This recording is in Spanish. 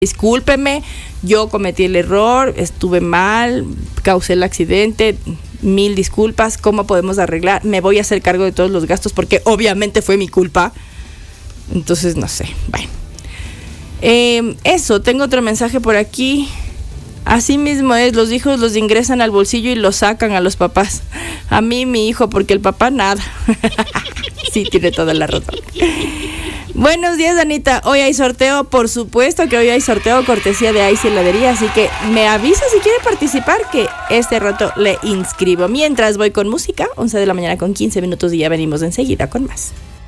Discúlpeme, yo cometí el error, estuve mal, causé el accidente, 1000 disculpas, ¿cómo podemos arreglar? Me voy a hacer cargo de todos los gastos porque obviamente fue mi culpa. Entonces, no sé, bueno. Eso, tengo otro mensaje por aquí. Así mismo es, los hijos los ingresan al bolsillo y los sacan a los papás. A mí, mi hijo, porque el papá nada. Sí, tiene toda la razón. Buenos días, Anita. Hoy hay sorteo, por supuesto que hoy hay sorteo cortesía de Ice Heladería, así que me avisa si quiere participar, que este rato le inscribo. Mientras voy con música, 11 de la mañana con 15 minutos y ya venimos enseguida con más.